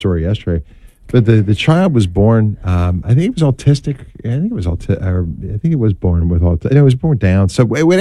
story yesterday. But the child was born. I think he was autistic. I think it was born with autism. It was born down. So what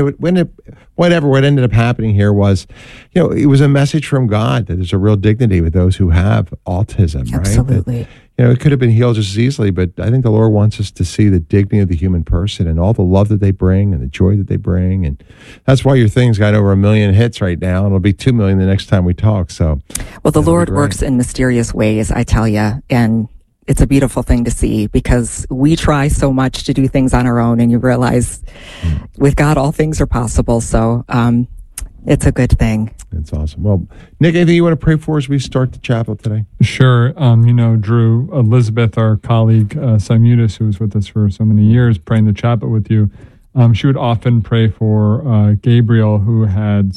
ended up happening here was, it was a message from God that there's a real dignity with those who have autism. Absolutely. Right? It could have been healed just as easily, but I think the Lord wants us to see the dignity of the human person and all the love that they bring and the joy that they bring. And that's why your thing's got over 1 million hits right now. And it'll be 2 million the next time we talk. So, well, the Lord works in mysterious ways, I tell you. And it's a beautiful thing to see because we try so much to do things on our own, and you realize with God, all things are possible. So, it's a good thing. That's awesome. Well, Nick, anything you want to pray for as we start the chapel today? Sure. Drew, Elizabeth, our colleague, Simutis, who was with us for so many years, praying the chapel with you, she would often pray for Gabriel, who had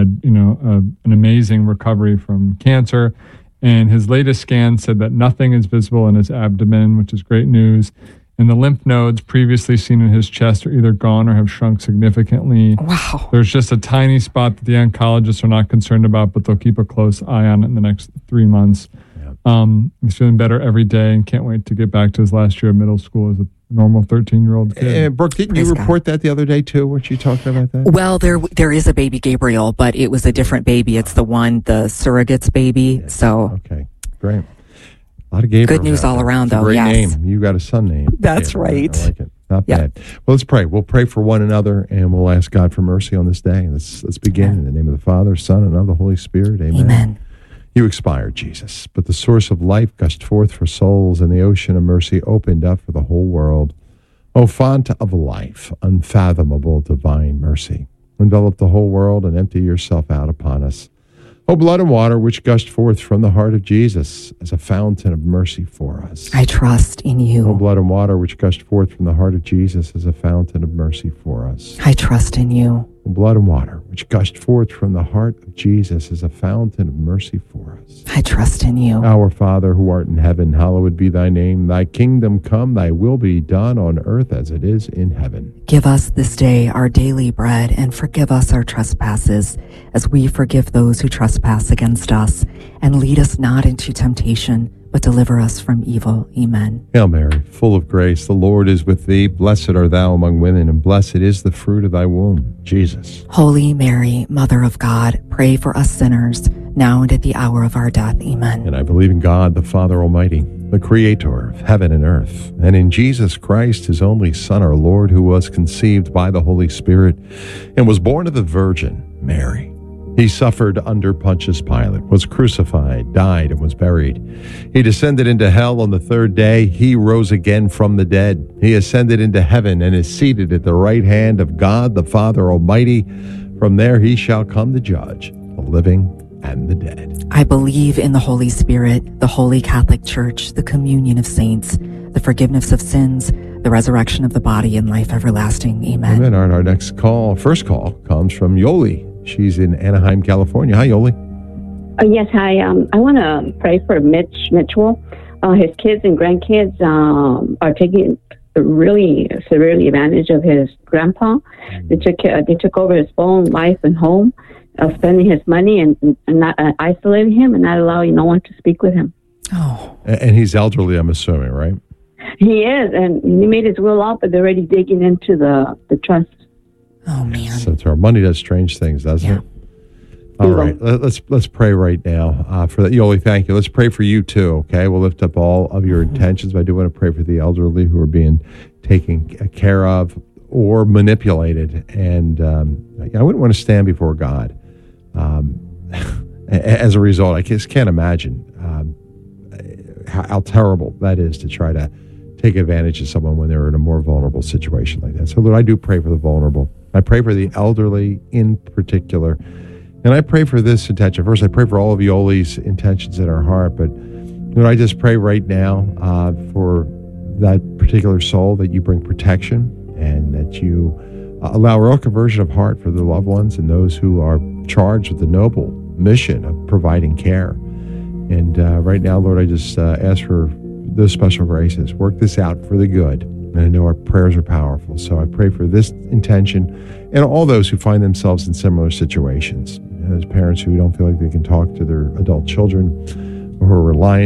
an amazing recovery from cancer. And his latest scan said that nothing is visible in his abdomen, which is great news. And the lymph nodes previously seen in his chest are either gone or have shrunk significantly. Wow. There's just a tiny spot that the oncologists are not concerned about, but they'll keep a close eye on it in the next 3 months. Yeah. He's feeling better every day and can't wait to get back to his last year of middle school as a normal 13-year-old kid. Brooke, didn't you report that the other day, too? Weren't you talking about that? Well, there is a baby Gabriel, but it was a different baby. It's the surrogate's baby. Yes. So okay, great. A lot of Gabriel. Good news all around, though. Great yes. name. You got a son name. That's Gabriel. right. I like it. Not bad. Well, let's pray. We'll pray for one another, and we'll ask God for mercy on this day. Let's begin in the name of the Father, Son, and of the Holy Spirit. Amen. Amen. You expired, Jesus, but the source of life gushed forth for souls, and the ocean of mercy opened up for the whole world. O font of life, unfathomable divine mercy, envelop the whole world and empty yourself out upon us. O blood and water which gushed forth from the heart of Jesus as a fountain of mercy for us. I trust in you. O blood and water which gushed forth from the heart of Jesus as a fountain of mercy for us. I trust in you. O blood and water which gushed forth from the heart of Jesus as a fountain of mercy for us. I trust in you. Our Father who art in heaven, hallowed be thy name. Thy kingdom come, thy will be done on earth as it is in heaven. Give us this day our daily bread, and forgive us our trespasses, as we forgive those who trespass against us. And lead us not into temptation, but deliver us from evil. Amen. Hail Mary, full of grace, the Lord is with thee. Blessed art thou among women, and blessed is the fruit of thy womb, Jesus. Holy Mary, Mother of God, pray for us sinners, now and at the hour of our death. Amen. And I believe in God, the Father Almighty, the Creator of heaven and earth, and in Jesus Christ, his only Son, our Lord, who was conceived by the Holy Spirit and was born of the Virgin Mary. He suffered under Pontius Pilate, was crucified, died, and was buried. He descended into hell on the third day. He rose again from the dead. He ascended into heaven and is seated at the right hand of God, the Father Almighty. From there he shall come to judge the living and the dead. I believe in the Holy Spirit, the Holy Catholic Church, the communion of saints, the forgiveness of sins, the resurrection of the body, and life everlasting. Amen. Amen. Our first call comes from Yoli. She's in Anaheim, California. Hi, Yoli. Yes, hi. I want to pray for Mitch Mitchell. His kids and grandkids are taking really severely advantage of his grandpa. They took over his phone, life, and home, spending his money and not isolating him and not allowing no one to speak with him. Oh. And he's elderly, I'm assuming, right? He is, and he made his will out, but they're already digging into the trust. Oh, man. So our money does strange things, doesn't it? All right, let's pray right now for that. Yoli, thank you. Let's pray for you too, okay? We'll lift up all of your intentions, but I do want to pray for the elderly who are being taken care of or manipulated. And I wouldn't want to stand before God. As a result, I just can't imagine how terrible that is to try to take advantage of someone when they're in a more vulnerable situation like that. So, Lord, I do pray for the vulnerable. I pray for the elderly in particular. And I pray for this intention. First, I pray for all of Yoli's intentions in our heart. But, Lord, I just pray right now for that particular soul that you bring protection and that you allow real conversion of heart for the loved ones and those who are charged with the noble mission of providing care. And right now, Lord, I just ask for those special graces. Work this out for the good. And I know our prayers are powerful. So I pray for this intention and all those who find themselves in similar situations. As parents who don't feel like they can talk to their adult children, who are relying